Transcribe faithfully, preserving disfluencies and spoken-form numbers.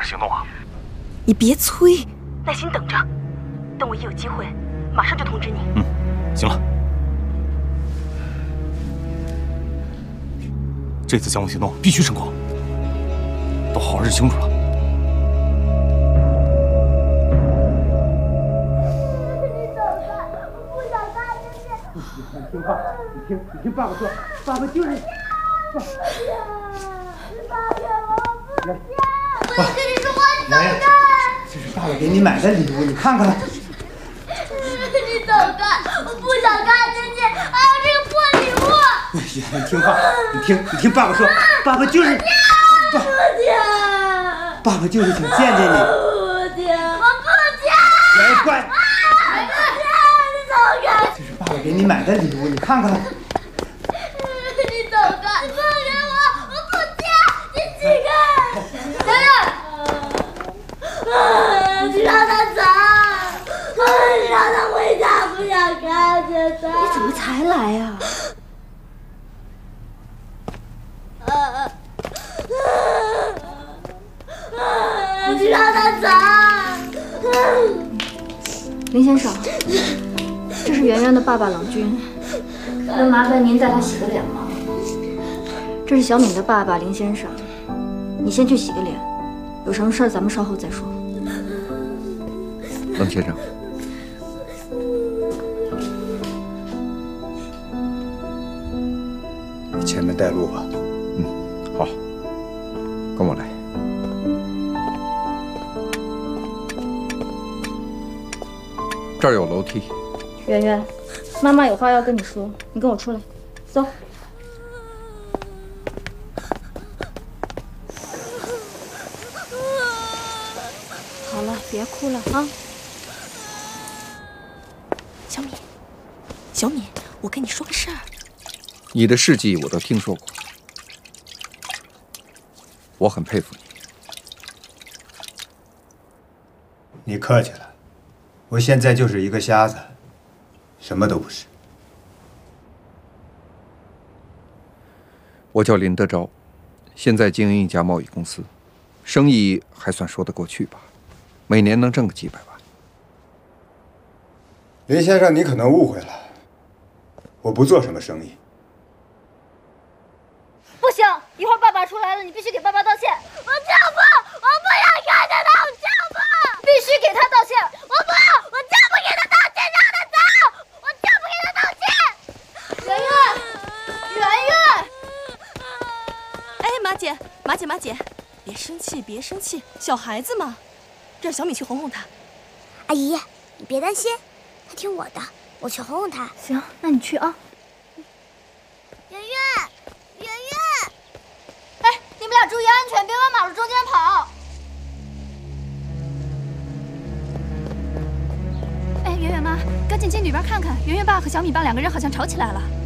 行动啊！ 你别催，耐心等着，等我一有机会，马上就通知你。 嗯，行了。这次降温行动必须成功，都好好认清楚了。 听话，你听，你听爸爸说，爸爸就是。爸爸，我不要。我要跟你说，我走开。这是爸爸给你买的礼物，你看看。 你走开，我不想看见你，还有这个破礼物。 你听话，你听，你听爸爸说，爸爸就是。爸爸， 爸爸就是想见见你。 不听，我不听。 圆圆乖。 这是爸爸给你买的礼物，你看看。 你走开，放开我！我不听，你起开！圆圆，你让他走，你让他回家，不想看见他。 你怎么才来呀？ 你让他走。 林先生。 这是圆圆的爸爸冷军，能麻烦您带他洗个脸吗？这是小敏的爸爸林先生，你先去洗个脸，有什么事儿咱们稍后再说。 冷先生， 你前面带路吧。 嗯，好，跟我来。 这儿有楼梯。 圆圆，妈妈有话要跟你说，你跟我出来，走。好了，别哭了啊。 小敏，小敏，我跟你说个事儿。 你的事迹我都听说过，我很佩服你。 你客气了，我现在就是一个瞎子。 什么都不是。 我叫林德昭，现在经营一家贸易公司，生意还算说得过去吧，每年能挣个几百万。 林先生，你可能误会了，我不做什么生意。 不行，一会儿爸爸出来了，你必须给爸爸道歉。我就不，我不想看见他，我就不，必须给他道歉。我不，我就不给他道歉，让他走。 圆圆，圆圆， 哎，马姐，马姐，马姐，别生气，别生气，小孩子嘛，让小米去哄哄他。 阿姨，你别担心，他听我的，我去哄哄他。 行，那你去啊。 圆圆，圆圆，哎，你们俩注意安全，别往马路中间跑。 哎，圆圆妈，赶紧进里边看看，圆圆爸和小米爸两个人好像吵起来了。